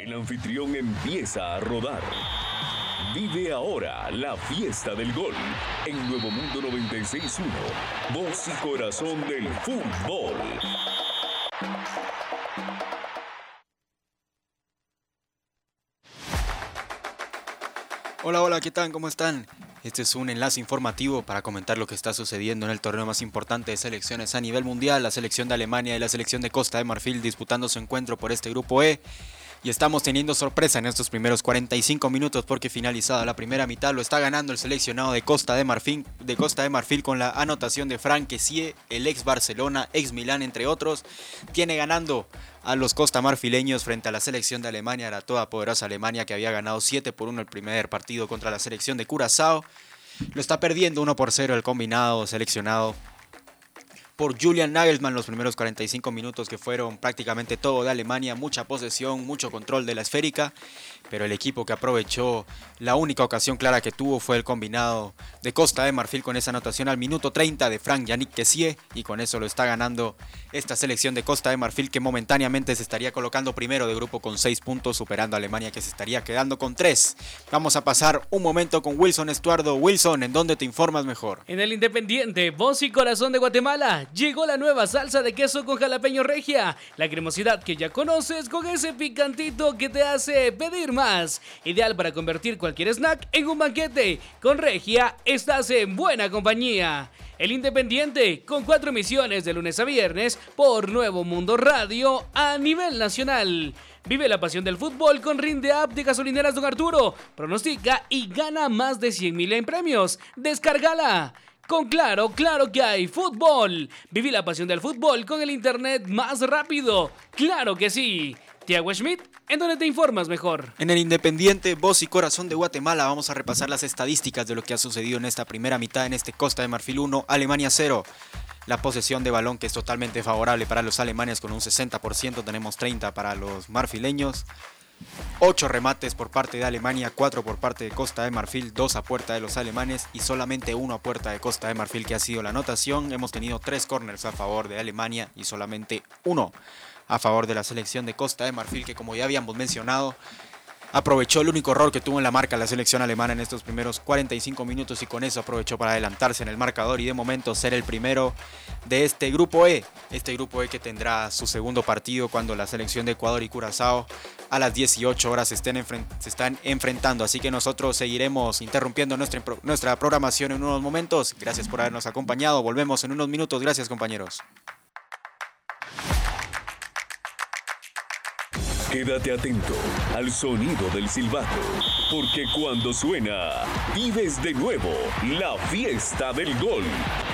El anfitrión empieza a rodar. Vive ahora la fiesta del gol en Nuevo Mundo 96.1, voz y corazón del fútbol. Hola, ¿qué tal? ¿Cómo están? Este es un enlace informativo para comentar lo que está sucediendo en el torneo más importante de selecciones a nivel mundial, la selección de Alemania y la selección de Costa de Marfil disputando su encuentro por este grupo E. Y estamos teniendo sorpresa en estos primeros 45 minutos porque finalizada la primera mitad lo está ganando el seleccionado de Costa de Marfil con la anotación de Franck Kessié, el ex Barcelona, ex Milán entre otros. Tiene ganando a los costamarfileños frente a la selección de Alemania, la todopoderosa Alemania que había ganado 7-1 el primer partido contra la selección de Curazao. Lo está perdiendo 1-0 el combinado seleccionado por Julian Nagelsmann los primeros 45 minutos, que fueron prácticamente todo de Alemania, mucha posesión, mucho control de la esférica, pero el equipo que aprovechó la única ocasión clara que tuvo fue el combinado de Costa de Marfil con esa anotación al minuto 30 de Franck Kessié, y con eso lo está ganando esta selección de Costa de Marfil, que momentáneamente se estaría colocando primero de grupo con 6 puntos, superando a Alemania, que se estaría quedando con 3. Vamos a pasar un momento con Wilson Estuardo. Wilson, ¿en dónde te informas mejor? En el Independiente, voz y corazón de Guatemala, llegó la nueva salsa de queso con jalapeño regia, la cremosidad que ya conoces con ese picantito que te hace pedir más. Ideal para convertir cualquier snack en un banquete. Con regia estás en buena compañía. El Independiente, con 4 emisiones de lunes a viernes por Nuevo Mundo Radio a nivel nacional. Vive la pasión del fútbol con Rinde App de Gasolineras Don Arturo. Pronostica y gana más de 100,000 en premios. Descárgala. Con Claro que hay fútbol. Viví la pasión del fútbol con el internet más rápido. ¡Claro que sí! Tiago Schmidt, ¿en dónde te informas mejor? En el Independiente, voz y corazón de Guatemala, vamos a repasar las estadísticas de lo que ha sucedido en esta primera mitad, en este Costa de Marfil 1, Alemania 0. La posesión de balón, que es totalmente favorable para los alemanes con un 60%, tenemos 30 para los marfileños. 8 remates por parte de Alemania, 4 por parte de Costa de Marfil, 2 a puerta de los alemanes y solamente 1 a puerta de Costa de Marfil, que ha sido la anotación. Hemos tenido 3 córners a favor de Alemania y solamente 1 a favor de la selección de Costa de Marfil, que, como ya habíamos mencionado, aprovechó el único error que tuvo en la marca la selección alemana en estos primeros 45 minutos y con eso aprovechó para adelantarse en el marcador y de momento ser el primero de este grupo E. Este grupo E que tendrá su segundo partido cuando la selección de Ecuador y Curazao a las 18 horas se están enfrentando. Así que nosotros seguiremos interrumpiendo nuestra programación en unos momentos. Gracias por habernos acompañado. Volvemos en unos minutos. Gracias, compañeros. Quédate atento al sonido del silbato, porque cuando suena, vives de nuevo la fiesta del gol.